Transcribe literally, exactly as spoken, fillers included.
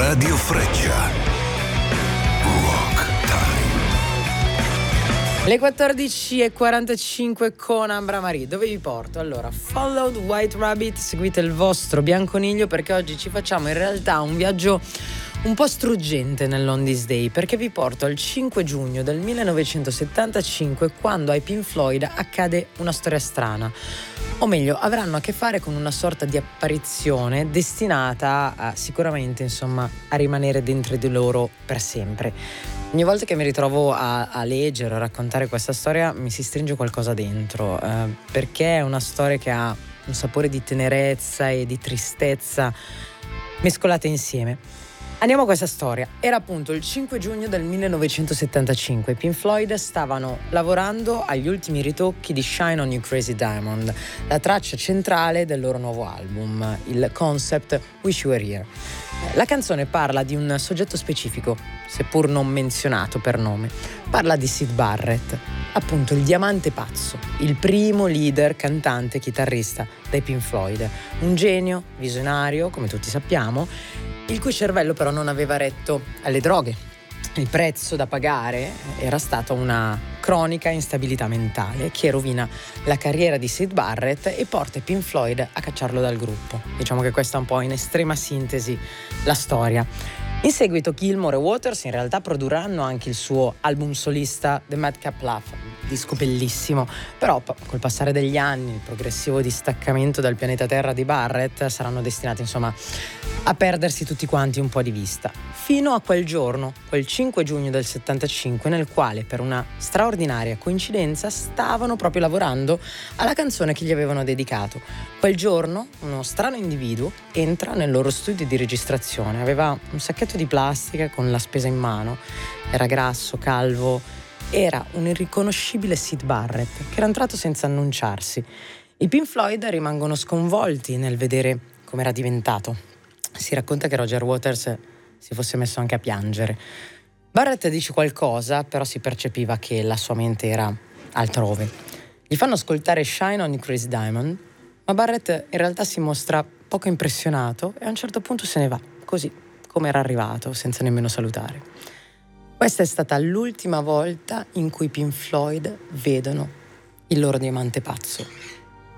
Radio Freccia. Rock Time. Le quattordici e quarantacinque con Ambra Marie. Dove vi porto? Allora, follow the White Rabbit, seguite il vostro bianconiglio, perché oggi ci facciamo in realtà un viaggio un po' struggente nell'On This Day, perché vi porto al cinque giugno del millenovecentosettantacinque, quando ai Pink Floyd accade una storia strana. O meglio, avranno a che fare con una sorta di apparizione destinata a, sicuramente, insomma, a rimanere dentro di loro per sempre. Ogni volta che mi ritrovo a, a leggere o a raccontare questa storia mi si stringe qualcosa dentro, eh, perché è una storia che ha un sapore di tenerezza e di tristezza mescolate insieme. Andiamo a questa storia. Era appunto il cinque giugno del millenovecentosettantacinque. I Pink Floyd stavano lavorando agli ultimi ritocchi di Shine on You Crazy Diamond, la traccia centrale del loro nuovo album, il concept Wish You Were Here. La canzone parla di un soggetto specifico, seppur non menzionato per nome. Parla di Syd Barrett, appunto il diamante pazzo, il primo leader, cantante, chitarrista dei Pink Floyd. Un genio, visionario, come tutti sappiamo, il cui cervello però non aveva retto alle droghe. Il prezzo da pagare era stata una cronica instabilità mentale che rovina la carriera di Syd Barrett e porta i Pink Floyd a cacciarlo dal gruppo. Diciamo che questa è un po' in estrema sintesi la storia. In seguito Gilmour e Waters in realtà produrranno anche il suo album solista The Madcap Love, disco bellissimo, però col passare degli anni, il progressivo distaccamento dal pianeta Terra di Barrett, saranno destinati insomma a perdersi tutti quanti un po' di vista, fino a quel giorno, quel cinque giugno del settantacinque, nel quale per una straordinaria coincidenza stavano proprio lavorando alla canzone che gli avevano dedicato. Quel giorno uno strano individuo entra nel loro studio di registrazione, aveva un sacchetto di plastica con la spesa in mano, era grasso, calvo, era un irriconoscibile Syd Barrett che era entrato senza annunciarsi. I Pink Floyd rimangono sconvolti nel vedere come era diventato. Si racconta che Roger Waters si fosse messo anche a piangere. Barrett dice qualcosa, però si percepiva che la sua mente era altrove. Gli fanno ascoltare Shine on You Crazy Diamond, ma Barrett in realtà si mostra poco impressionato e a un certo punto se ne va, così come era arrivato, senza nemmeno salutare. Questa è stata l'ultima volta in cui i Pink Floyd vedono il loro diamante pazzo.